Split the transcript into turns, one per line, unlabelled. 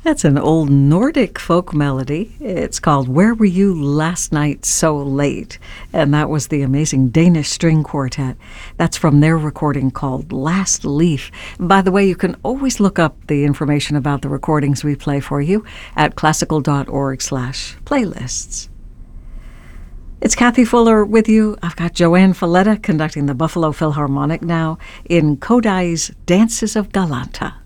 That's an old Nordic folk melody. It's called Where Were You Last Night So Late? And that was the amazing Danish String Quartet. That's from their recording called Last Leaf. By the way, you can always look up the information about the recordings we play for you at classical.org/playlists. It's Kathy Fuller with you. I've got Joanne Falletta conducting the Buffalo Philharmonic now in Kodai's Dances of Galanta.